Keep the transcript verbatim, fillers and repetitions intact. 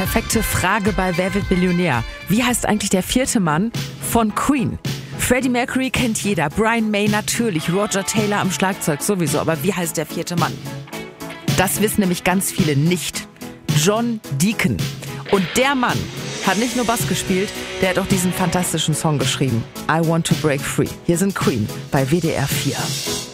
perfekte Frage bei Wer wird Millionär? Wie heißt eigentlich der vierte Mann von Queen? Freddie Mercury kennt jeder, Brian May natürlich, Roger Taylor am Schlagzeug sowieso, aber wie heißt der vierte Mann? Das wissen nämlich ganz viele nicht. John Deacon. Und der Mann hat nicht nur Bass gespielt, der hat auch diesen fantastischen Song geschrieben. I Want to Break Free. Hier sind Queen bei W D R vier.